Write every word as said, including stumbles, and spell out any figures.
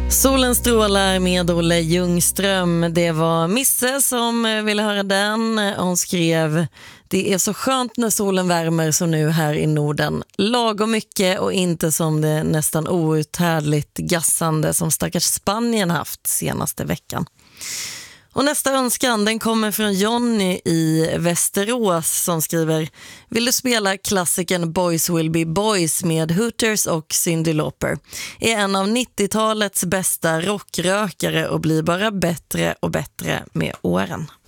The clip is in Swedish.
Solen strålar med Olle Ljungström. Det var Misse som ville höra den. Hon skrev: det är så skönt när solen värmer som nu här i Norden. Lagom mycket och inte som det nästan outhärdligt gassande som stackars Spanien haft senaste veckan. Och nästa önskan, den kommer från Johnny i Västerås som skriver: vill du spela klassikern Boys Will Be Boys med Hooters och Cyndi Lauper? Är en av nittiotalets bästa rockrökare och blir bara bättre och bättre med åren.